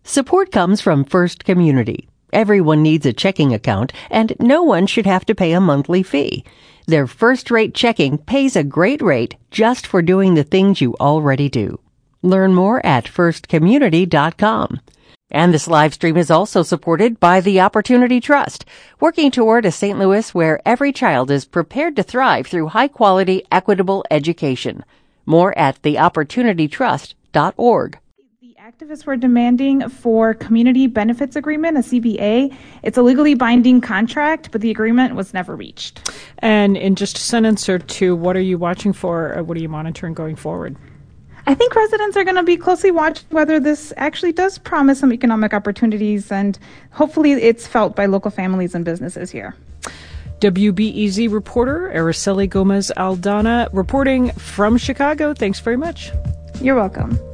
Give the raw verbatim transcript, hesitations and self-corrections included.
Support comes from First Community. Everyone needs a checking account, and no one should have to pay a monthly fee. Their first-rate checking pays a great rate just for doing the things you already do. Learn more at first community dot com. And this live stream is also supported by the Opportunity Trust, working toward a Saint Louis where every child is prepared to thrive through high-quality, equitable education. More at the opportunity trust dot org. Activists were demanding for Community Benefits Agreement, a C B A. It's a legally binding contract, but the agreement was never reached. And in just a sentence or two, what are you watching for? Or what are you monitoring going forward? I think residents are going to be closely watching whether this actually does promise some economic opportunities, and hopefully it's felt by local families and businesses here. W B E Z reporter Araceli Gomez Aldana reporting from Chicago. Thanks very much. You're welcome.